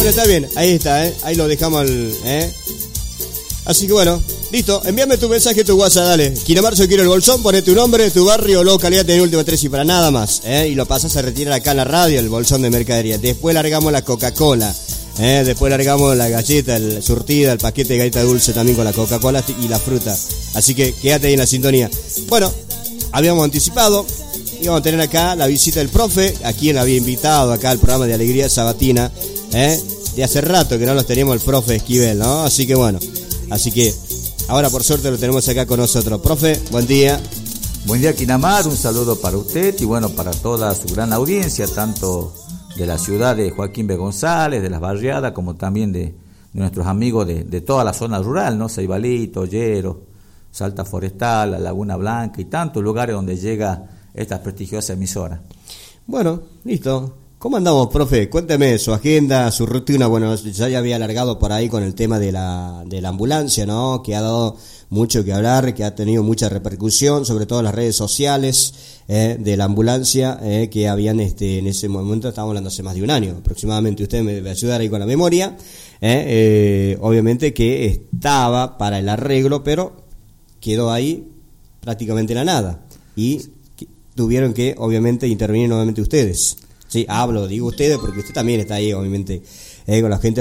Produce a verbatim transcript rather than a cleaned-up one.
Bueno, está bien, ahí está, ¿eh? Ahí lo dejamos al, ¿eh? Así que bueno, listo, envíame tu mensaje, tu WhatsApp, dale. Quinamarzo, quiero el bolsón, poné tu nombre, tu barrio, localidad, tenés última tres y para nada más, ¿eh? Y lo pasás a retirar acá en la radio, el bolsón de mercadería. Después largamos la Coca-Cola, ¿eh? Después largamos la galleta, el surtida, el paquete de galleta dulce también con la Coca-Cola y la fruta. Así que quédate ahí en la sintonía. Bueno, habíamos anticipado, íbamos a tener acá la visita del profe, a quien había invitado acá al programa de Alegría Sabatina, ¿eh? De hace rato que no los teníamos el profe Esquivel, ¿no? Así que bueno. Así que ahora por suerte lo tenemos acá con nosotros. Profe, buen día. Buen día, Quinamar, un saludo para usted y bueno, para toda su gran audiencia, tanto de la ciudad de Joaquín B. González, de las barriadas, como también de, de nuestros amigos de, de toda la zona rural, ¿no? Ceibalito, Ollero, Salta Forestal, la Laguna Blanca y tantos lugares donde llega esta prestigiosa emisora. Bueno, listo. ¿Cómo andamos, profe? Cuénteme su agenda, su rutina. Bueno, ya ya había alargado por ahí con el tema de la, de la ambulancia, ¿no? Que ha dado mucho que hablar, que ha tenido mucha repercusión, sobre todo en las redes sociales, eh, de la ambulancia, eh, que habían, este, en ese momento, estábamos hablando hace más de un año aproximadamente, usted me debe ayudar ahí con la memoria, eh, eh, obviamente que estaba para el arreglo, pero quedó ahí prácticamente en la nada, y tuvieron que, obviamente, intervenir nuevamente ustedes. Sí, hablo, digo ustedes, porque usted también está ahí, obviamente, eh, con la gente